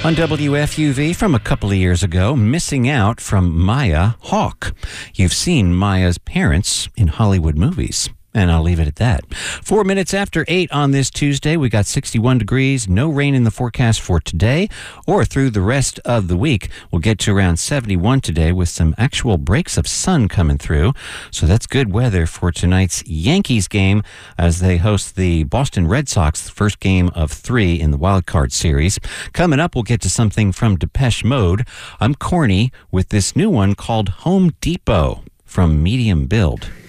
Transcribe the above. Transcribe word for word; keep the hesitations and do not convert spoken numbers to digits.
On W F U V from a couple of years ago, Missing Out from Maya Hawke. You've seen Maya's parents in Hollywood movies. And I'll leave it at that. Four minutes after eight on this Tuesday, we got sixty-one degrees, no rain in the forecast for today or through the rest of the week. We'll get to around seventy-one today with some actual breaks of sun coming through. So that's good weather for tonight's Yankees game as they host the Boston Red Sox, the first game of three in the Wild Card Series. Coming up, we'll get to something from Depeche Mode. I'm Corny with this new one called Home Depot from Medium Build.